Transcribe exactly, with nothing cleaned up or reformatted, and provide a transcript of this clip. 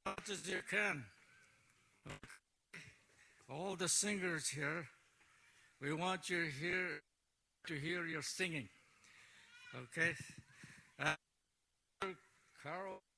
much as you can. All the singers here, we want you here to hear your singing. Okay? Uh, Carol.